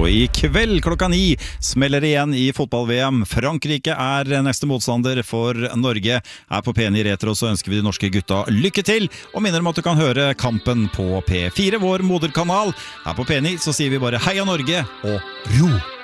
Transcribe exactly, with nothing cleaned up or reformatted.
Og i kveld klokka ni smeller det igjen i fotball-V M. Frankrike er neste motstander for Norge. Her på P ni Retro så ønsker vi de norske gutta lykke til, og minner om at du kan høre kampen på P fire, vår moderkanal. Her på P ni så sier vi bare heia Norge og ro!